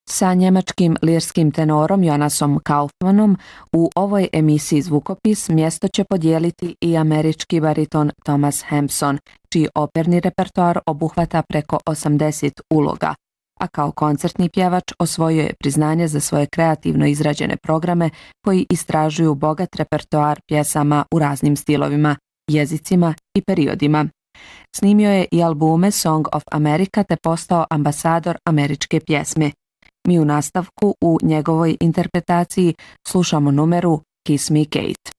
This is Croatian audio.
Sa njemačkim lirskim tenorom Jonasom Kaufmannom u ovoj emisiji Zvukopis mjesto će podijeliti i američki bariton Thomas Hampson, čiji operni repertoar obuhvata preko 80 uloga, a kao koncertni pjevač osvojio je priznanje za svoje kreativno izrađene programe koji istražuju bogat repertoar pjesama u raznim stilovima, jezicima i periodima. Snimio je i albume Song of America te postao ambasador američke pjesme. Mi u nastavku u njegovoj interpretaciji slušamo numeru Kiss Me Kate.